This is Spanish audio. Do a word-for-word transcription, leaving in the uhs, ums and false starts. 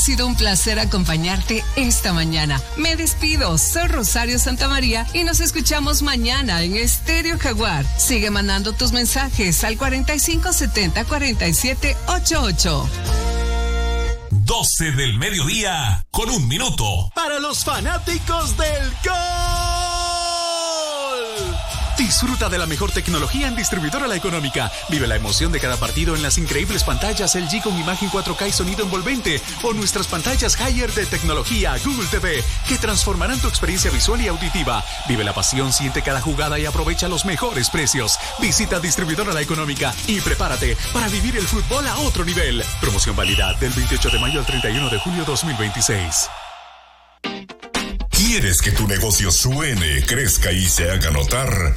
Ha sido un placer acompañarte esta mañana. Me despido, soy Rosario Santamaría y nos escuchamos mañana en Estéreo Jaguar. Sigue mandando tus mensajes al cuarenta y cinco setenta cuarenta y siete ochenta y ocho. doce del mediodía con un minuto. Para los fanáticos del gol. Disfruta de la mejor tecnología en Distribuidora La Económica. Vive la emoción de cada partido en las increíbles pantallas L G con imagen cuatro K y sonido envolvente, o nuestras pantallas Haier de tecnología Google T V, que transformarán tu experiencia visual y auditiva. Vive la pasión, siente cada jugada y aprovecha los mejores precios. Visita Distribuidora La Económica y prepárate para vivir el fútbol a otro nivel. Promoción válida del veintiocho de mayo al treinta y uno de julio dos mil veintiséis. ¿Quieres que tu negocio suene, crezca y se haga notar?